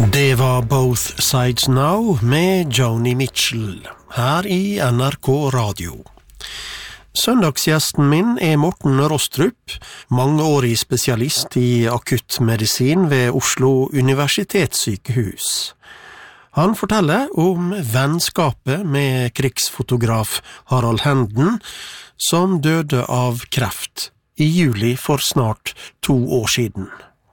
Det var Both Sides Now med Joni Mitchell, her i NRK Radio. Søndagsgjesten min Morten Rostrup, mangeårig spesialist i akuttmedisin ved Oslo Universitetssykehus. Han forteller om vennskapet med krigsfotograf Harald Henden, som døde av kreft i juli for snart 2 år siden.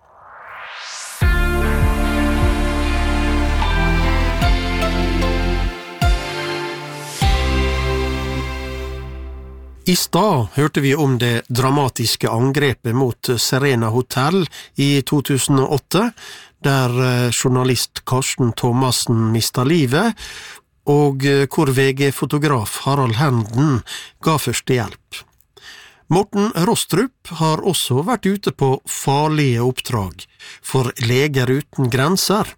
I stad hørte vi om det dramatiske angrepet mot Serena Hotel i 2008, der journalist Karsten Thomassen mistet livet, og hvor VG-fotograf Harald Henden ga første hjelp. Morten Rostrup har også vært ute på farlige oppdrag for Leger uten grenser.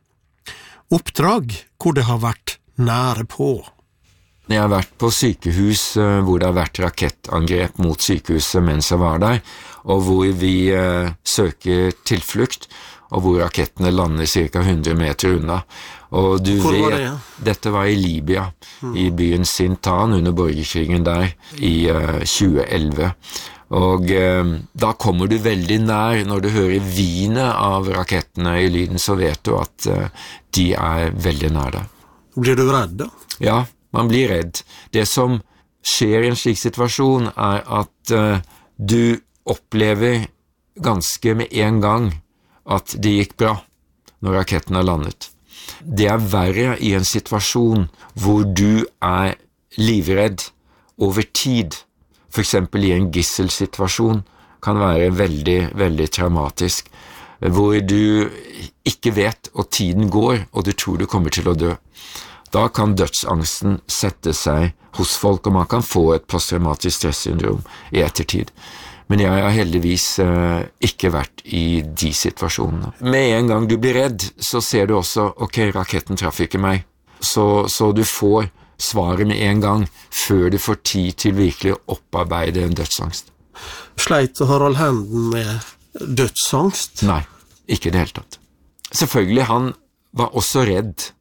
Oppdrag hvor det har vært nære på. Jeg har vært på sykehus hvor det har vært rakettangrep mot sykehuset mens jeg var der, og hvor vi søker tilflukt, og hvor rakettene lander ca. 100 meter unna. Og du Hvor vet, var det, ja? Dette var i Libya, i byen Sintan under borgerkrigen der i 2011. Og da kommer du veldig nær. Når du hører hvinet av rakettene i lyden, så vet du at de er veldig nær deg. Blir du redd da? Ja, man blir redd. Det som skjer i en slik situasjon er at du opplever ganske med en gang at det gikk bra når raketten har landet. Det er verre i en situasjon hvor du er livredd over tid. For eksempel i en gisselsituasjon kan være veldig, veldig traumatisk, hvor du ikke vet, og tiden går, og du tror du kommer til å dø. Da kan dødsangsten sette seg hos folk, og man kan få et posttraumatisk stressyndrom i ettertid. Men jeg har heldigvis ikke vært i de situasjonene. Med en gang du blir redd, så ser du også, ok, raketten traff ikke meg. Så du får svaret med en gang, før du får tid til virkelig å opparbeide en dødsangst. Sleit Harald Henden med dødsangst? Nei, ikke det hele tatt. Selvfølgelig, han var også redd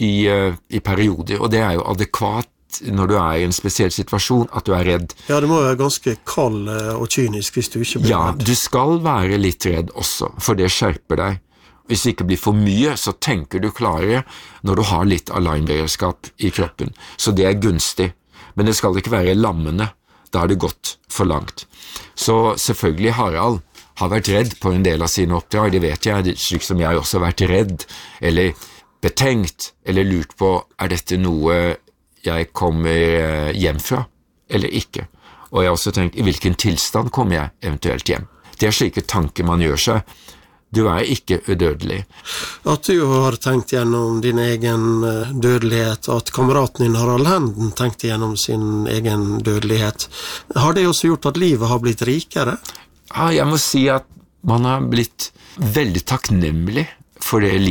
i perioder, og det er jo adekvat når du er i en spesiell situasjon, at du er redd. Ja, det må være ganske kald og kynisk hvis du ikke blir Ja, redd. du skal være litt redd også, for det skjerper deg. Hvis det ikke blir for mye, så tenker du klarere når du har litt alarmberedskap i kroppen. Så det er gunstig, men det skal ikke være lammende. Da har det gått for langt. Så selvfølgelig Harald har vært redd på en del av sine oppdrag, det vet jeg, slik som jeg også har vært redd, eller betenkt, eller lurt på, er dette noe jeg kommer hjem fra, eller ikke? Og jeg har også tenkt, i hvilken tilstand kommer jeg eventuelt hjem? Det er slike tanker man gjør seg. Du er ikke udødelig. At du har tenkt gjennom din egen dødelighet, at kameraten din Harald Henden tenkte gjennom sin egen dødelighet, har det også gjort at livet har blitt rikere? Ja, jeg må si at man har blitt veldig takknemlig for det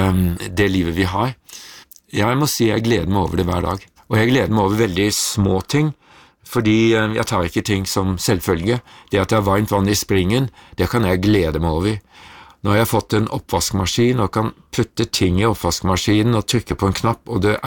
livet vi har. Jeg må si jeg gleder meg over det hver dag. Og jeg gleder meg over veldig små ting, fordi jeg tar ikke ting som selvfølge. Det at jeg har varmt vann i springen, det kan jeg glede meg over. Nå har jeg fått en oppvaskmaskin og kan putte ting i oppvaskmaskinen og trykke på en knapp, og det